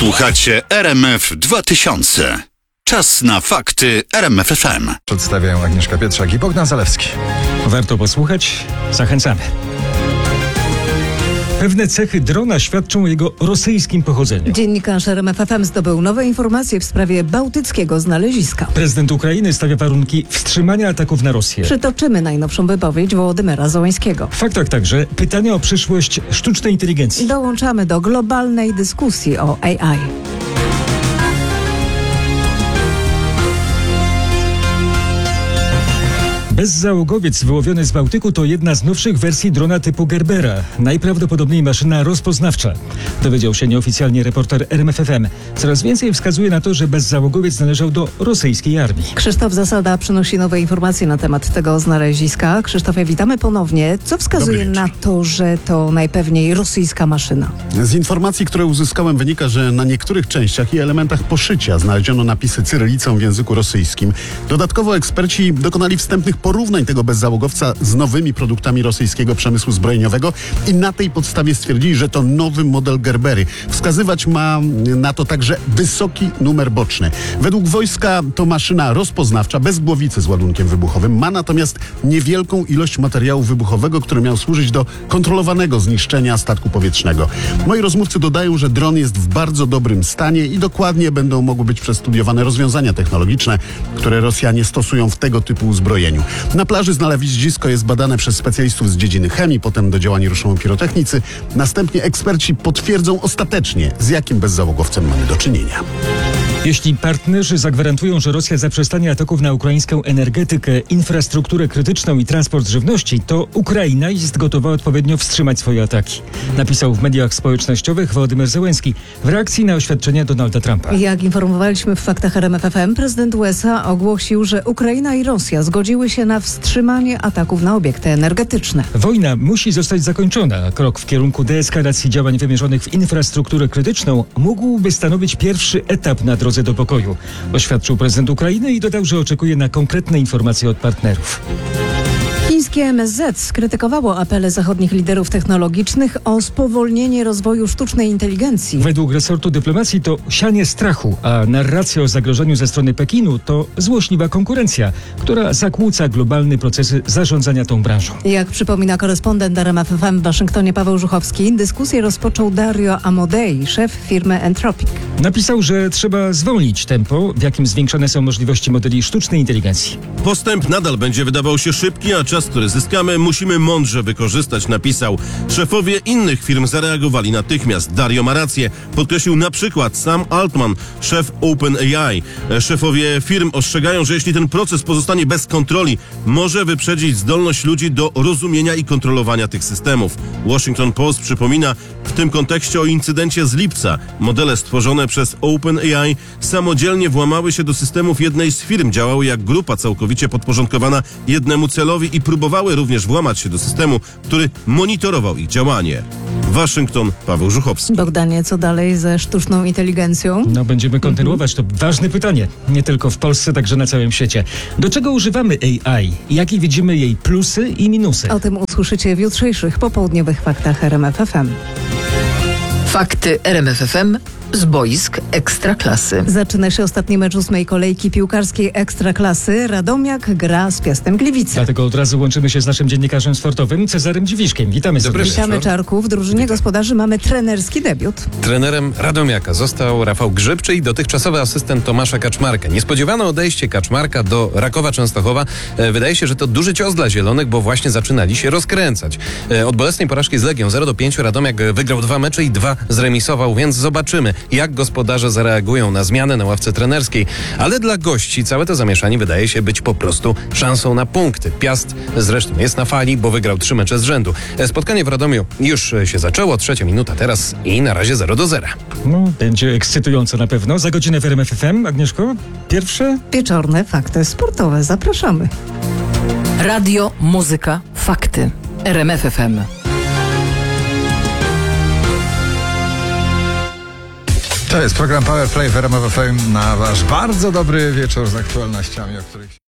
Słuchacie RMF 2000. Czas na fakty RMF FM. Przedstawiają Agnieszka Pietrzak i Bogdan Zalewski. Warto posłuchać. Zachęcamy. Pewne cechy drona świadczą o jego rosyjskim pochodzeniu. Dziennikarz RMF FM zdobył nowe informacje w sprawie bałtyckiego znaleziska. Prezydent Ukrainy stawia warunki wstrzymania ataków na Rosję. Przytoczymy najnowszą wypowiedź Wołodymyra Zełańskiego. W faktach także pytania o przyszłość sztucznej inteligencji. Dołączamy do globalnej dyskusji o AI. Bezzałogowiec wyłowiony z Bałtyku to jedna z nowszych wersji drona typu Gerbera. Najprawdopodobniej maszyna rozpoznawcza. Dowiedział się nieoficjalnie reporter RMF FM. Coraz więcej wskazuje na to, że bezzałogowiec należał do rosyjskiej armii. Krzysztof Zasada przynosi nowe informacje na temat tego znaleziska. Krzysztofie, witamy ponownie. Co wskazuje na to, że to najpewniej rosyjska maszyna? Z informacji, które uzyskałem, wynika, że na niektórych częściach i elementach poszycia znaleziono napisy cyrylicą w języku rosyjskim. Dodatkowo eksperci dokonali wstępnych porównań tego bezzałogowca z nowymi produktami rosyjskiego przemysłu zbrojeniowego i na tej podstawie stwierdzili, że to nowy model Gerbery. Wskazywać ma na to także wysoki numer boczny. Według wojska to maszyna rozpoznawcza bez głowicy z ładunkiem wybuchowym. Ma natomiast niewielką ilość materiału wybuchowego, który miał służyć do kontrolowanego zniszczenia statku powietrznego. Moi rozmówcy dodają, że dron jest w bardzo dobrym stanie i dokładnie będą mogły być przestudiowane rozwiązania technologiczne, które Rosjanie stosują w tego typu uzbrojeniu. Na plaży znalezisko jest badane przez specjalistów z dziedziny chemii, potem do działań ruszą pirotechnicy. Następnie eksperci potwierdzą ostatecznie, z jakim bezzałogowcem mamy do czynienia. Jeśli partnerzy zagwarantują, że Rosja zaprzestanie ataków na ukraińską energetykę, infrastrukturę krytyczną i transport żywności, to Ukraina jest gotowa odpowiednio wstrzymać swoje ataki. Napisał w mediach społecznościowych Wołodymyr Zełański w reakcji na oświadczenia Donalda Trumpa. Jak informowaliśmy w faktach RMF FM, prezydent USA ogłosił, że Ukraina i Rosja zgodziły się na wstrzymanie ataków na obiekty energetyczne. Wojna musi zostać zakończona. Krok w kierunku deeskalacji działań wymierzonych w infrastrukturę krytyczną mógłby stanowić pierwszy etap na drodze do pokoju, oświadczył prezydent Ukrainy i dodał, że oczekuje na konkretne informacje od partnerów. Chińskie MSZ skrytykowało apele zachodnich liderów technologicznych o spowolnienie rozwoju sztucznej inteligencji. Według resortu dyplomacji to sianie strachu, a narracja o zagrożeniu ze strony Pekinu to złośliwa konkurencja, która zakłóca globalne procesy zarządzania tą branżą. Jak przypomina korespondent RMF FM w Waszyngtonie Paweł Żuchowski, dyskusję rozpoczął Dario Amodei, szef firmy Anthropic. Napisał, że trzeba zwolnić tempo, w jakim zwiększane są możliwości modeli sztucznej inteligencji. Postęp nadal będzie wydawał się szybki, a czas, który zyskamy, musimy mądrze wykorzystać, napisał. Szefowie innych firm zareagowali natychmiast. Dario ma rację, podkreślił na przykład Sam Altman, szef OpenAI. Szefowie firm ostrzegają, że jeśli ten proces pozostanie bez kontroli, może wyprzedzić zdolność ludzi do rozumienia i kontrolowania tych systemów. Washington Post przypomina w tym kontekście o incydencie z lipca. Modele stworzone przez OpenAI samodzielnie włamały się do systemów jednej z firm, działały jak grupa całkowicie podporządkowana jednemu celowi i próbowały również włamać się do systemu, który monitorował ich działanie. Waszyngton, Paweł Żuchowski. Bogdanie, co dalej ze sztuczną inteligencją? Będziemy kontynuować. To ważne pytanie. Nie tylko w Polsce, także na całym świecie. Do czego używamy AI? Jakie widzimy jej plusy i minusy? O tym usłyszycie w jutrzejszych popołudniowych faktach RMF FM. Fakty RMF FM z boisk Ekstraklasy. Zaczyna się ostatni mecz 8. kolejki piłkarskiej Ekstraklasy. Radomiak gra z Piastem Gliwice. Dlatego od razu łączymy się z naszym dziennikarzem sportowym Cezarym Dziwiszkiem. Witamy serdecznie. Witamy, Czarku. W drużynie gospodarzy mamy trenerski debiut. Trenerem Radomiaka został Rafał Grzyb, czyli dotychczasowy asystent Tomasza Kaczmarka. Niespodziewane odejście Kaczmarka do Rakowa Częstochowa. Wydaje się, że to duży cios dla Zielonych, bo właśnie zaczynali się rozkręcać. Od bolesnej porażki z Legią 0-5 Radomiak wygrał 2 mecze i 2 zremisował, więc zobaczymy, jak gospodarze zareagują na zmianę na ławce trenerskiej. Ale dla gości całe to zamieszanie wydaje się być po prostu szansą na punkty. Piast zresztą jest na fali, bo wygrał 3 mecze z rzędu. Spotkanie w Radomiu już się zaczęło, 3. minuta teraz i na razie 0-0. Będzie ekscytująco na pewno. Za godzinę w RMF FM. Agnieszko, pierwsze? Wieczorne fakty sportowe. Zapraszamy. Radio, muzyka, fakty. RMF FM. To jest program Power Play w RMF FM na wasz bardzo dobry wieczór z aktualnościami, o których